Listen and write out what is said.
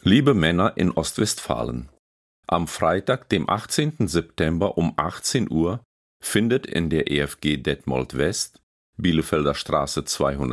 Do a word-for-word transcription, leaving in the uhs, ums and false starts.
Liebe Männer in Ostwestfalen, am Freitag, dem achtzehnten September um achtzehn Uhr findet in der E F G Detmold West, Bielefelder Straße zweihundertachtzig